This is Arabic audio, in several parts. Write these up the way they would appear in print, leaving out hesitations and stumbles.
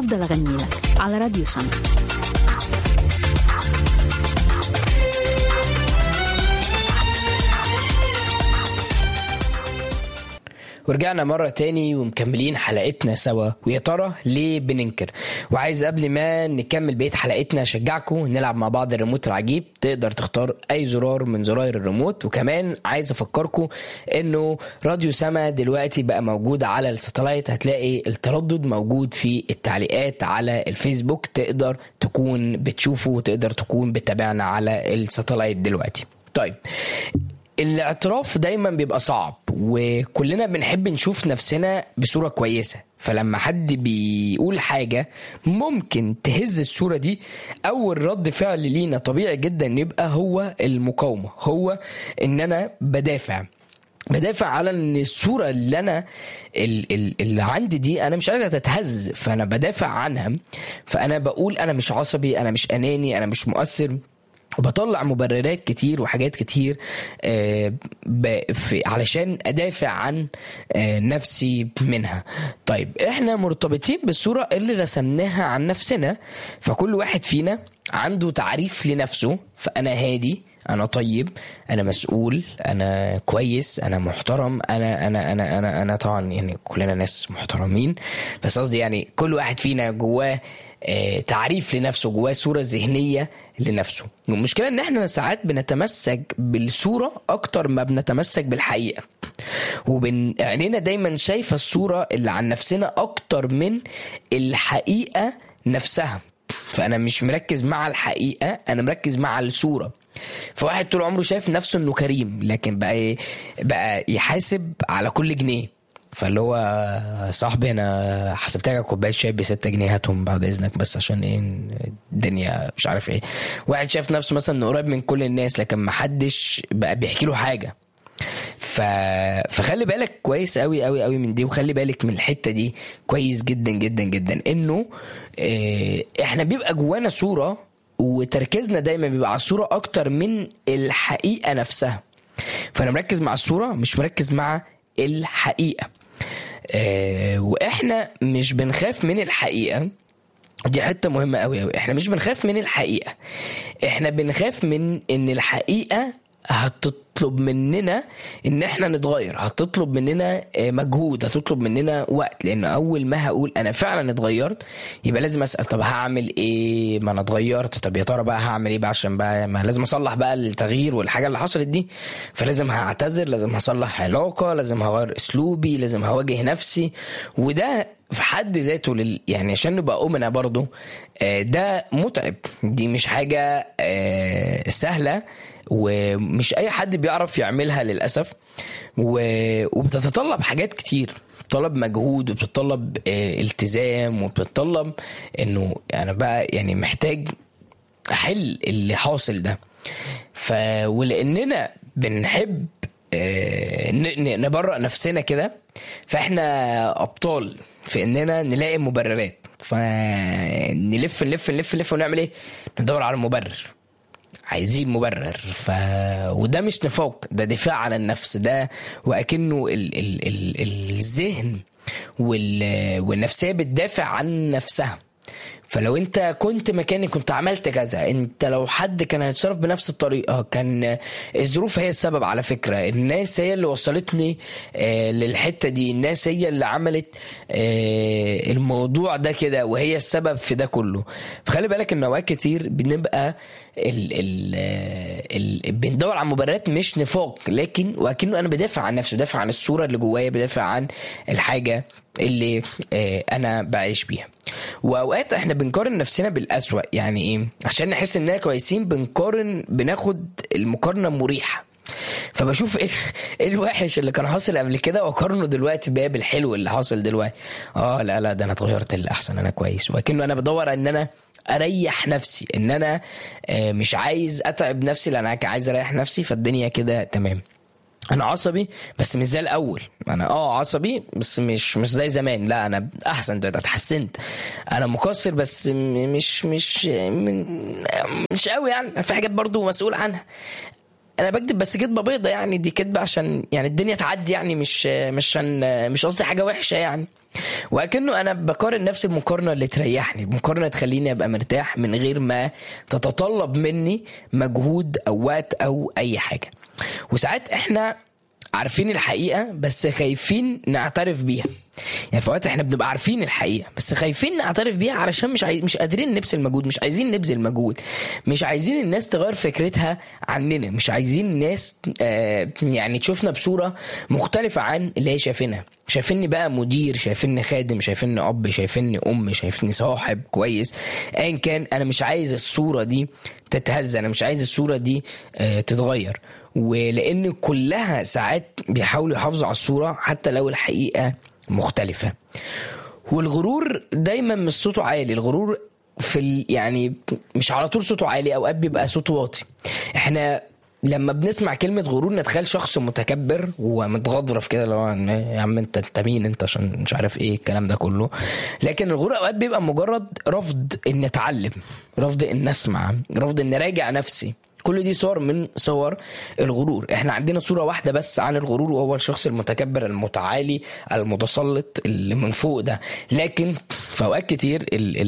هفضل أغني لك على راديو سما. ورجعنا مرة تاني ومكملين حلقتنا سوا. ويا ترى ليه بننكر؟ وعايز قبل ما نكمل بقية حلقتنا أشجعكم نلعب مع بعض الريموت العجيب. تقدر تختار أي زرار من زراير الريموت. وكمان عايز أفكركم إنه راديو سما دلوقتي بقى موجود على الساتلايت. هتلاقي التردد موجود في التعليقات على الفيسبوك، تقدر تكون بتشوفه وتقدر تكون بتابعنا على الساتلايت دلوقتي. طيب، الاعتراف دايما بيبقى صعب وكلنا بنحب نشوف نفسنا بصورة كويسة. فلما حد بيقول حاجة ممكن تهز الصورة دي، أول رد فعل لينا طبيعي جدا يبقى هو المقاومة، هو إن أنا بدافع على ان الصورة اللي انا اللي عندي دي انا مش عايزها تتهز، فانا بدافع عنها. فانا بقول انا مش عصبي، انا مش اناني، انا مش مؤثر، وبطلع مبررات كتير وحاجات كتير علشان أدافع عن نفسي منها. طيب، احنا مرتبطين بالصورة اللي رسمناها عن نفسنا. فكل واحد فينا عنده تعريف لنفسه. فأنا هادي، أنا طيب، أنا مسؤول، أنا كويس، أنا محترم، أنا طبعا يعني كلنا ناس محترمين، بس قصدي يعني كل واحد فينا جواه تعريف لنفسه، جواه صورة ذهنية لنفسه. والمشكلة ان احنا ساعات بنتمسك بالصورة اكتر ما بنتمسك بالحقيقة، وعينينا دايما شايفة الصورة اللي عن نفسنا اكتر من الحقيقة نفسها. فانا مش مركز مع الحقيقة، انا مركز مع الصورة. فواحد طول عمره شايف نفسه انه كريم، لكن بقى يحاسب على كل جنيه. فاللي هو صاحبي انا حسبتك كوبايه شاي ب6 جنيه، هاتهم بعد اذنك بس عشان ايه الدنيا مش عارف ايه. واحد شايف نفسه مثلا انه قريب من كل الناس، لكن ما حدش بقى بيحكي له حاجه. فخلي بالك كويس قوي قوي قوي من دي، وخلي بالك من الحته دي كويس جدا جدا جدا، انه احنا بيبقى جوانا صوره، وتركيزنا دايما بيبقى على الصوره اكتر من الحقيقه نفسها. فانا مركز مع الصوره، مش مركز مع الحقيقه. واحنا مش بنخاف من الحقيقه، ودي حته مهمه قوي قوي. احنا مش بنخاف من الحقيقه، احنا بنخاف من ان الحقيقه هتطلب مننا ان احنا نتغير، هتطلب مننا مجهود، هتطلب مننا وقت. لان اول ما هقول انا فعلا اتغيرت يبقى لازم اسال طب هعمل ايه؟ ما انا اتغيرت، طب يا ترى بقى هعمل ايه بقى؟ عشان بقى ما لازم اصلح بقى التغيير والحاجه اللي حصلت دي. فلازم هعتذر، لازم هصلح علاقه، لازم هغير اسلوبي، لازم هواجه نفسي. وده في حد ذاته يعني عشان نبقى أمنا برضو ده متعب، دي مش حاجة سهلة، ومش أي حد بيعرف يعملها للأسف. وبتتطلب حاجات كتير، بتطلب مجهود، وبتطلب التزام، وبتطلب انه انا بقى يعني محتاج احل اللي حاصل ده. ولاننا بنحب نبرأ نفسنا كده، فاحنا ابطال في اننا نلاقي مبررات. فنلف نلف نلف نلف ونعمل ايه؟ ندور على مبرر، عايزين مبرر. وده مش نفاق، ده دفاع عن النفس. ده وأكنه الذهن والنفسية بتدافع عن نفسها. فلو انت كنت مكاني كنت عملت كذا. انت لو حد كان هيتصرف بنفس الطريقة، كان الظروف هي السبب. على فكرة الناس هي اللي وصلتني للحتة دي، الناس هي اللي عملت الموضوع ده كده، وهي السبب في ده كله. فخلي بالك ان اوقات كتير بنبقى بندور على مبررات مش نفاق، لكن وكأنه انا بدافع عن نفسي، بدافع عن الصورة اللي جوايا، بدافع عن الحاجة اللي انا بعيش بيها. واوقات احنا بنقارن نفسنا بالأسوأ. يعني ايه؟ عشان نحس اننا كويسين بناخد المقارنة مريحة. فبشوف ايه الوحش اللي كان حاصل قبل كده واقارنه دلوقتي باب الحلو اللي حاصل دلوقتي. لا ده انا اتغيرت للأحسن، انا كويس. وكأنه انا بدور ان انا اريح نفسي، ان انا مش عايز اتعب نفسي، لان انا عايز اريح نفسي. فالدنيا كده تمام. انا عصبي بس مش زي الاول. انا عصبي بس مش زي زمان. لا انا احسن دلوقتي، اتحسنت. انا مقصر بس مش قوي. يعني في حاجات برضو مسؤول عنها. انا بكذب بس كذبه بيضه، يعني دي كذبه عشان يعني الدنيا تعدي، يعني مش قصدي حاجه وحشه يعني. وكأنه انا بقارن نفس المقارنه اللي تريحني، مقارنه تخليني ابقى مرتاح من غير ما تتطلب مني مجهود او وقت او اي حاجه. وساعات احنا عارفين الحقيقه بس خايفين نعترف بيها. يعني في وقت احنا بنبقى عارفين الحقيقه بس خايفين نعترف بيها علشان مش قادرين نبذل مجهود، مش عايزين نبذل مجهود، مش عايزين الناس تغير فكرتها عننا، مش عايزين الناس يعني تشوفنا بصوره مختلفه عن اللي هي شايفينها. شايفيني بقى مدير، شايفيني خادم، شايفيني اب، شايفيني ام، شايفيني صاحب كويس، ايا كان. انا مش عايز الصوره دي تتهز، انا مش عايز الصوره دي تتغير. ولان كلها ساعات بيحاولوا يحافظوا على الصوره حتى لو الحقيقه مختلفة. والغرور دايما مش صوته عالي، الغرور يعني مش على طول صوته عالي، اوقات بيبقى صوته واطي. احنا لما بنسمع كلمة غرور نتخيل شخص متكبر ومتغضرف كده، لو يا عم انت مين انت عشان مش عارف ايه الكلام ده كله. لكن الغرور اوقات بيبقى مجرد رفض ان اتعلم، رفض ان اسمع، رفض ان راجع نفسي. كل دي صور من صور الغرور. احنا عندنا صورة واحدة بس عن الغرور، وهو الشخص المتكبر المتعالي المتسلط اللي من فوق ده. لكن في اوقات كتير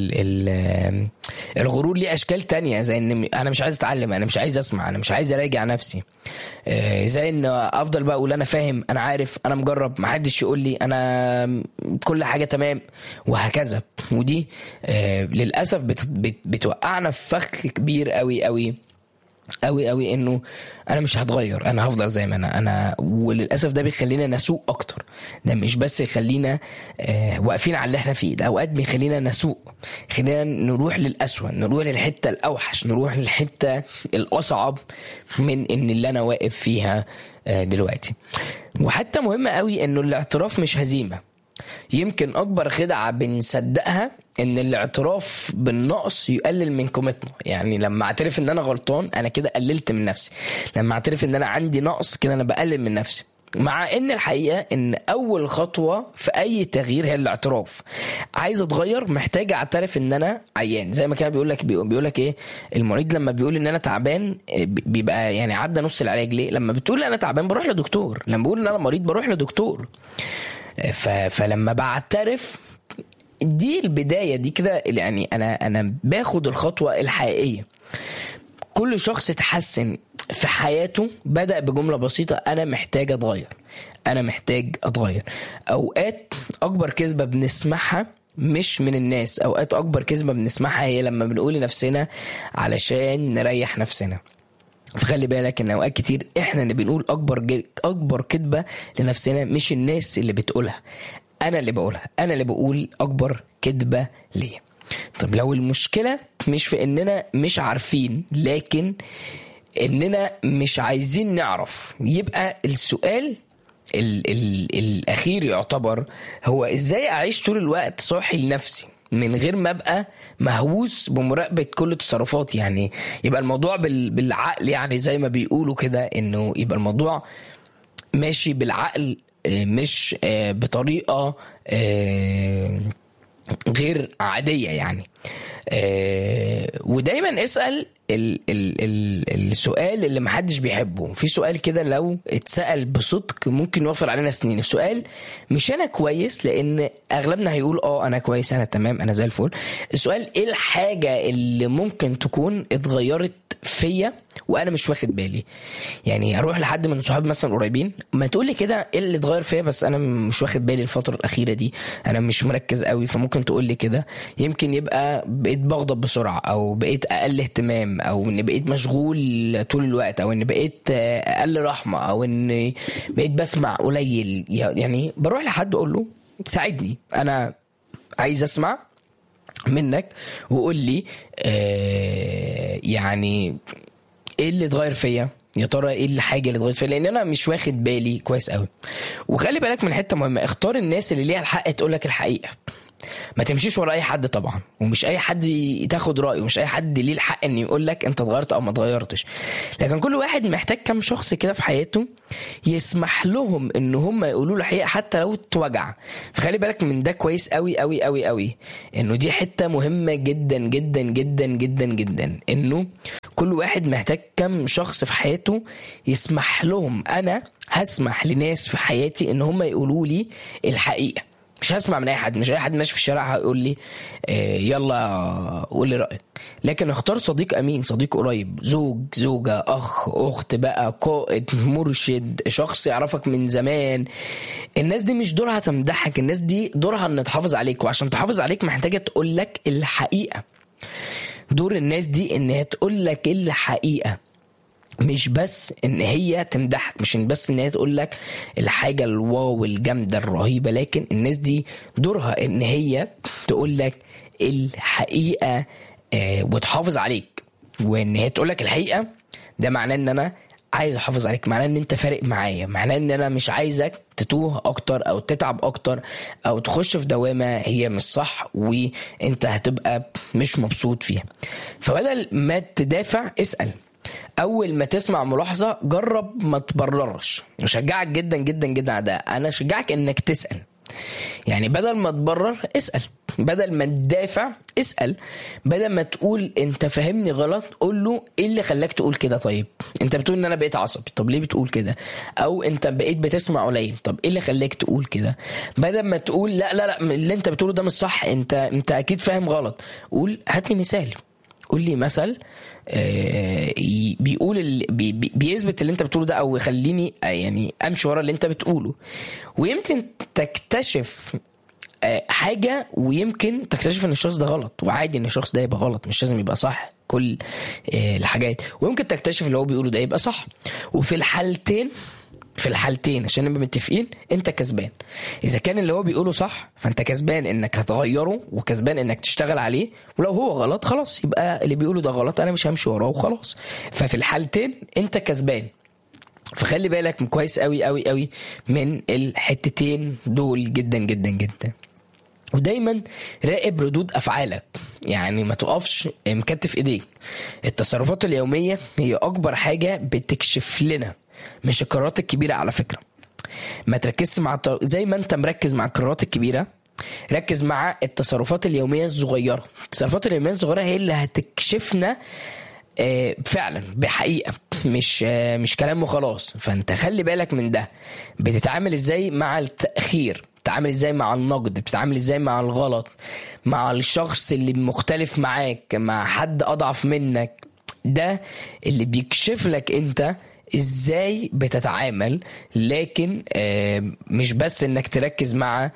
الغرور ليه اشكال تانية، زي ان انا مش عايز اتعلم، انا مش عايز اسمع، انا مش عايز اراجع نفسي، زي ان افضل بقى اقول انا فاهم، انا عارف، انا مجرب، محدش يقول لي، انا كل حاجة تمام، وهكذا. ودي للأسف بتوقعنا في فخ كبير قوي قوي قوي قوي، انه انا مش هتغير، انا هفضل زي ما انا. وللاسف ده بيخلينا نسوق اكتر. ده مش بس يخلينا واقفين على اللي احنا فيه، ده اوقات بيخلينا نسوق، خلينا نروح للأسوأ، نروح للحته الاوحش، نروح للحته الاصعب من ان اللي انا واقف فيها دلوقتي. وحتى مهمه قوي انه الاعتراف مش هزيمه. يمكن اكبر خدعة بنصدقها ان الاعتراف بالنقص يقلل من قيمتنا. يعني لما اعترف ان انا غلطان انا كده قللت من نفسي، لما اعترف ان انا عندي نقص كده انا بقلل من نفسي. مع ان الحقيقة ان اول خطوة في اي تغيير هي الاعتراف. عايز اتغير محتاج اعترف ان انا عيان. زي ما كان بيقولك ايه المريض لما بيقول ان انا تعبان بيبقى يعني عدى نص العلاج. ليه؟ لما بتقول انا تعبان بروح لدكتور، لما بقول ان انا مريض بروح لدكتور. فلما بعترف دي البداية دي كده، يعني أنا باخد الخطوة الحقيقية. كل شخص اتحسن في حياته بدأ بجملة بسيطة: أنا محتاج أتغير، أنا محتاج أتغير. أوقات أكبر كذبة بنسمعها مش من الناس، أوقات أكبر كذبة بنسمعها هي لما بنقول لنفسنا علشان نريح نفسنا. فخلي بالك ان اوقات كتير احنا اللي بنقول اكبر كذبه لنفسنا، مش الناس اللي بتقولها، انا اللي بقولها، انا اللي بقول اكبر كذبه ليه. طب لو المشكله مش في اننا مش عارفين لكن اننا مش عايزين نعرف، يبقى السؤال الاخير يعتبر هو ازاي اعيش طول الوقت صاحي لنفسي من غير ما ابقى مهووس بمراقبة كل تصرفات. يعني يبقى الموضوع بالعقل، يعني زي ما بيقولوا كده، انه يبقى الموضوع ماشي بالعقل مش بطريقة غير عادية يعني. ودايما اسأل السؤال اللي محدش بيحبه. في سؤال كده لو اتسأل بصدق ممكن يوفر علينا سنين. السؤال مش انا كويس، لان اغلبنا هيقول انا كويس، انا تمام، انا زي الفل. السؤال ايه الحاجة اللي ممكن تكون اتغيرت فيا وانا مش واخد بالي. يعني اروح لحد من صحابي مثلا قريبين، ما تقول لي كده ايه اللي اتغير فيا بس انا مش واخد بالي الفتره الاخيره دي، انا مش مركز قوي. فممكن تقول لي كده، يمكن يبقى بقيت بغضب بسرعه، او بقيت اقل اهتمام، او ان بقيت مشغول طول الوقت، او ان بقيت اقل رحمه، او ان بقيت بسمع قليل. يعني بروح لحد اقول له ساعدني، انا عايز اسمع منك وقول لي يعني ايه اللي اتغير فيا، يا ترى ايه الحاجه اللي اتغيرت فيا، لان انا مش واخد بالي كويس قوي. وخلي بالك من حته مهمه، اختار الناس اللي ليها الحق تقولك الحقيقه. ما تمشيش ورا اي حد طبعا، ومش اي حد تاخد رايه، ومش اي حد ليه الحق ان يقولك انت اتغيرت او ما اتغيرتش. لكن كل واحد محتاج كم شخص كده في حياته يسمح لهم ان هم يقولوا له الحقيقه حتى لو اتوجع. فخلي بالك من ده كويس قوي قوي قوي قوي، انه دي حته مهمه جدا جدا جدا جدا جدا، انه كل واحد محتاج كم شخص في حياته يسمح لهم. انا هسمح لناس في حياتي ان هم يقولوا لي الحقيقه، مش هسمع من اي حد. مش اي حد ماشي في الشارع هيقول لي يلا قول لي رايك. لكن اختار صديق امين، صديق قريب، زوج، زوجه، اخ، اخت بقى، قائد، مرشد، شخص يعرفك من زمان. الناس دي مش دورها تمدحك، الناس دي دورها ان تحافظ عليك، وعشان تحافظ عليك محتاجه تقول لك الحقيقه. دور الناس دي ان هي تقول لك الحقيقه، مش بس ان هي تمدحك، مش بس ان هي تقول لك الحاجه الواو الجامده الرهيبه، لكن الناس دي دورها ان هي تقول لك الحقيقه وتحافظ عليك. وان هي تقول لك الحقيقه ده معناه ان انا عايز احافظ عليك، معناه ان انت فارق معايا، معناه ان انا مش عايزك تتوه اكتر او تتعب اكتر او تخش في دوامه هي مش صح وانت هتبقى مش مبسوط فيها. فبدل ما تدافع اسال. اول ما تسمع ملاحظه جرب ما تبررش. اشجعك جدا جدا جدا على ده. انا اشجعك انك تسال. يعني بدل ما تبرر اسال، بدل ما تدافع اسال، بدل ما تقول انت فاهمني غلط قول له ايه اللي خلاك تقول كده. طيب انت بتقول ان انا بقيت عصبي، طب ليه بتقول كده؟ او انت بقيت بتسمع قليل، طب ايه اللي خلاك تقول كده؟ بدل ما تقول لا لا لا اللي انت بتقوله ده مش صح، انت اكيد فاهم غلط، قول هات لي مثال، قول لي مثل بيقول بيثبت اللي انت بتقوله ده، او يخليني يعني امشي ورا اللي انت بتقوله. ويمكن تكتشف حاجة، ويمكن تكتشف ان الشخص ده غلط، وعادي ان الشخص ده يبقى غلط، مش لازم يبقى صح كل الحاجات. ويمكن تكتشف اللي هو بيقوله ده يبقى صح. وفي الحالتين عشان نبقى متفقين انت كسبان. اذا كان اللي هو بيقوله صح فانت كسبان انك هتغيره، وكسبان انك تشتغل عليه. ولو هو غلط خلاص يبقى اللي بيقوله ده غلط، انا مش همشي وراه وخلاص. ففي الحالتين انت كسبان. فخلي بالك كويس قوي قوي قوي من الحتتين دول جدا جدا جدا. ودايما راقب ردود افعالك، يعني ما تقفش مكتف ايديك. التصرفات اليومية هي اكبر حاجة بتكشف لنا، مش القرارات الكبيرة. على فكرة ما تركزش زي ما انت مركز مع القرارات الكبيرة، ركز مع التصرفات اليومية الصغيرة. التصرفات اليومية الصغيرة هي اللي هتكشفنا فعلا بحقيقة، مش كلام وخلاص. فانت خلي بالك من ده. بتتعامل ازاي مع التأخير، بتتعامل ازاي مع النقد، بتتعامل ازاي مع الغلط، مع الشخص اللي مختلف معاك، مع حد اضعف منك. ده اللي بيكشف لك انت ازاي بتتعامل. لكن مش بس انك تركز مع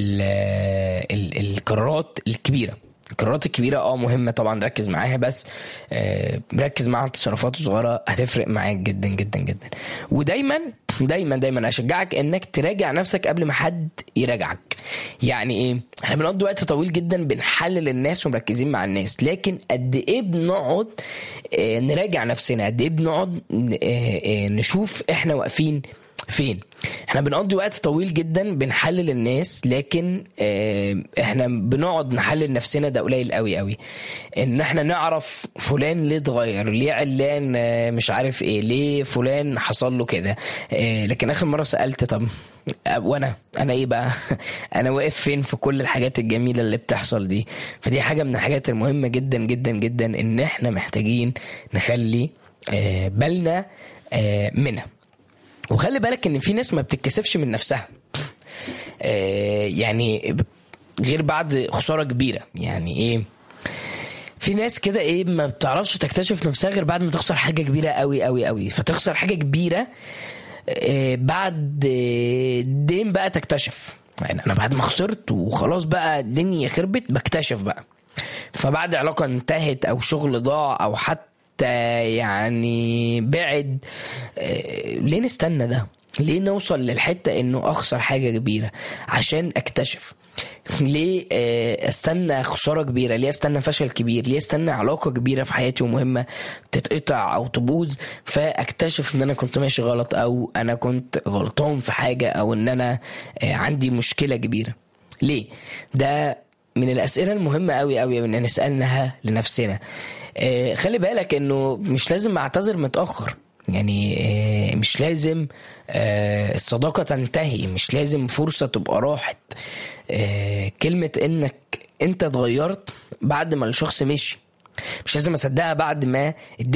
القرارات الكبيرة. القرارات الكبيرة مهمة طبعا ركز معاها، بس ركز مع التصرفات الصغيرة هتفرق معاك جدا جدا جدا. ودايما دايما دايما اشجعك انك تراجع نفسك قبل ما حد يراجعك. يعني ايه؟ احنا بنقضي وقت طويل جدا بنحلل الناس ومركزين مع الناس، لكن قد ايه بنقعد نراجع نفسنا؟ قد ايه بنقعد نشوف احنا واقفين فين؟ احنا بنقضي وقت طويل جدا بنحلل الناس، لكن احنا بنقعد نحلل نفسنا ده قليل قوي قوي. ان احنا نعرف فلان ليه اتغير، ليه علان مش عارف ايه، ليه فلان حصل له كده. لكن اخر مرة سألت طب وانا ايه بقى؟ انا واقف فين في كل الحاجات الجميلة اللي بتحصل دي؟ فدي حاجة من الحاجات المهمة جدا جدا جدا ان احنا محتاجين نخلي بالنا منها. وخلي بالك ان في ناس ما بتتكسفش من نفسها، يعني غير بعد خسارة كبيرة. يعني ايه؟ في ناس كده ما بتعرفش تكتشف نفسها غير بعد ما تخسر حاجة كبيرة قوي قوي قوي. فتخسر حاجة كبيرة بعد دين بقى تكتشف. يعني انا بعد ما خسرت وخلاص بقى الدنيا خربت بكتشف بقى. فبعد علاقة انتهت او شغل ضاع او حتى يعني بعد، ليه نستنى ده؟ ليه نوصل للحتة انه اخسر حاجة كبيرة عشان اكتشف؟ ليه استنى خسارة كبيرة؟ ليه استنى فشل كبير؟ ليه استنى علاقة كبيرة في حياتي ومهمة تتقطع او تبوظ فاكتشف ان انا كنت ماشي غلط، او انا كنت غلطان في حاجة، او ان انا عندي مشكلة كبيرة؟ ليه؟ ده من الاسئلة المهمة قوي قوي ان نسألناها لنفسنا. خلي بالك انه مش لازم اعتذر متأخر. يعني مش لازم الصداقة تنتهي، مش لازم فرصة تبقى راحت. كلمة انك انت اتغيرت بعد ما الشخص مشي مش لازم اصدقها بعد ما الدنيا